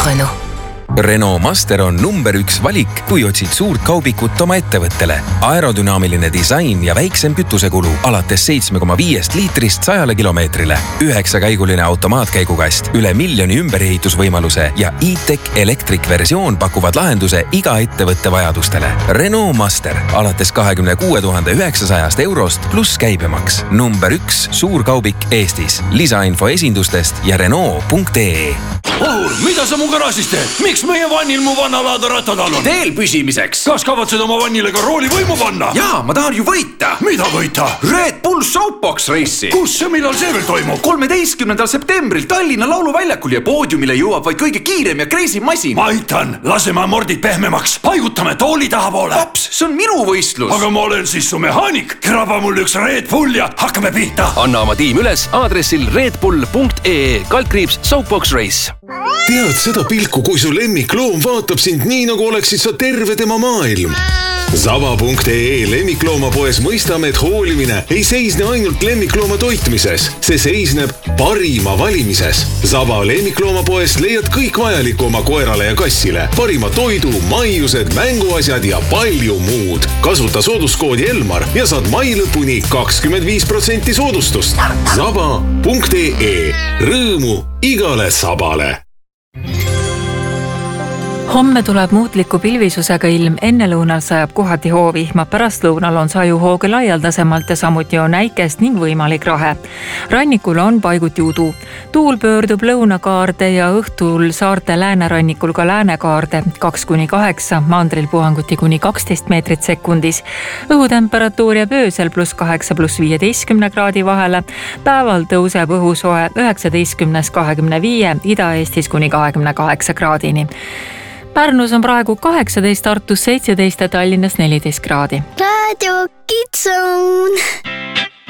Renault. Renault Master on number 1 valik, kui otsid suurt kaubikut oma ettevõttele. Aerodünaamiline disain ja väiksem kütusekulu alates 7,5 liitrist 100 kilomeetrile. 9-käiguline automaatkäigukast, üle 1 miljoni ümberehitusvõimaluse ja e-tech Electric versioon pakuvad lahenduse iga ettevõtte vajadustele. Renault Master alates 26 900 eurost pluss käibemaks. Number 1 suurkaubik Eestis. Lisainfo esindustest ja Renault.ee. Ohur, mida sa mu garaažis teed? Miks meie vannil mu vannalaada rattadal on? Teel püsimiseks. Kas kavatsed oma vannile ka roolivõimu panna? Jaa, ma tahan ju võita. Mida võita? Red Bull Soapbox Race'i. Kus ja millal see veel toimub? 13. septembril Tallinna lauluväljakul ja poodiumile jõuab vaid kõige kiirem ja crazy masin. Ma aitan, laseme amordid pehmemaks. Paigutame tooli tahapoole. Paps, see on minu võistlus. Aga ma olen siis su mehaanik. Kraba mul üks Red Bull ja hakkame pihta. Anna oma tiim üles aadressil redbull.ee /Soapbox Race. Tead seda pilku, kui su lemmikloom vaatab sind nii, nagu oleksid sa terve tema maailm. Zava.ee lemmikloomapoes mõistame, et hoolimine ei seisne ainult lemmiklooma toitmises. See seisneb parima valimises. Zava lemmikloomapoes leiad kõik vajaliku oma koerale ja kassile. Parima toidu, maiused, mänguasjad ja palju muud. Kasuta sooduskoodi Elmar ja saad mai lõpuni 25% soodustust. Zava.ee. Rõõmu igale sabale. Homme tuleb muutliku pilvisusega ilm, enne lõunal sajab kohati hoovihma, pärast lõunal on sajuhooge laialdasemalt ja samuti on äikest ning võimalik rahe. Rannikul on paiguti udu. Tuul pöördub lõunakaarde ja õhtul saarte läänerannikul ka läänekaarde 2-8, maandril puhanguti kuni 12 meetrit sekundis. Õhutemperatuur jääb öösel +8 +15 kraadi vahele. Päeval tõuseb õhusoe 19-25, Ida-Eestis kuni 28 kraadini. Pärnus on praegu 18, Tartus 17 ja Tallinnas 14 kraadi. Radio Kids Zone.